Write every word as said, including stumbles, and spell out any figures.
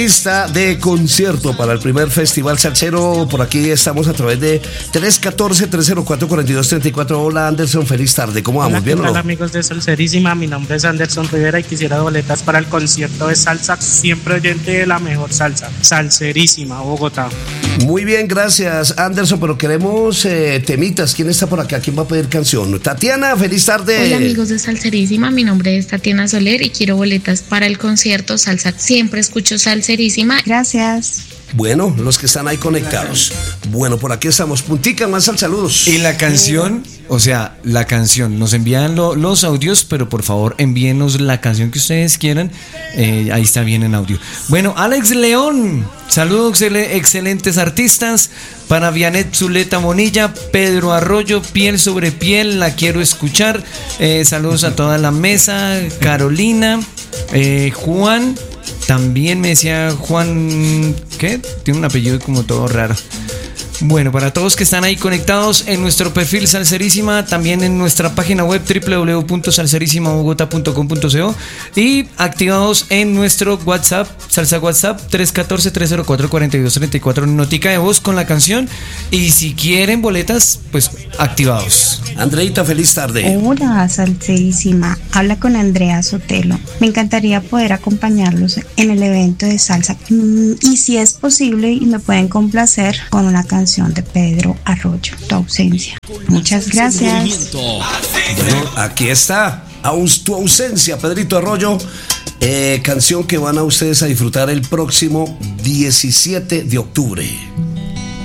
Lista de concierto para el primer festival salsero. Por aquí estamos a través de tres uno cuatro, tres cero cuatro, cuatro dos tres cuatro. Hola Anderson, feliz tarde, ¿cómo vamos? Hola, ¿Bien o no? Hola amigos de Salserísima, mi nombre es Anderson Rivera y quisiera boletas para el concierto de salsa, siempre oyente de la mejor salsa, Salserísima, Bogotá. Muy bien, gracias Anderson, pero queremos eh, temitas. ¿Quién está por acá? ¿Quién va a pedir canción? Tatiana, feliz tarde. Hola amigos de Salserísima, mi nombre es Tatiana Soler y quiero boletas para el concierto Salsa, siempre escucho Salserísima. Gracias. Bueno, los que están ahí conectados. Bueno, por aquí estamos. Puntica, más al saludos. Y la canción, o sea, la canción, nos envían lo, los audios, pero por favor envíenos la canción que ustedes quieran. Eh, ahí está bien en audio. Bueno, Alex León, saludos excelentes artistas. Para Vianet Zuleta Monilla, Pedro Arroyo, Piel sobre Piel, la quiero escuchar. Eh, saludos a toda la mesa, Carolina, eh, Juan. También me decía Juan, ¿qué? Tiene un apellido como todo raro. Bueno, para todos que están ahí conectados en nuestro perfil Salserísima, también en nuestra página web doble u doble u doble u punto salserísima bogotá punto com punto co y activados en nuestro WhatsApp, Salsa WhatsApp tres uno cuatro, tres cero cuatro, cuatro dos tres cuatro, notica de voz con la canción. Y si quieren boletas, pues activados. Andreita, feliz tarde. Hola, Salserísima. Habla con Andrea Sotelo. Me encantaría poder acompañarlos en el evento de salsa. Y si es posible, y me pueden complacer con una canción de Pedro Arroyo, Tu ausencia. Muchas gracias. Bueno, aquí está. Aus, Tu ausencia, Pedrito Arroyo. Eh, canción que van a ustedes a disfrutar el próximo diecisiete de octubre.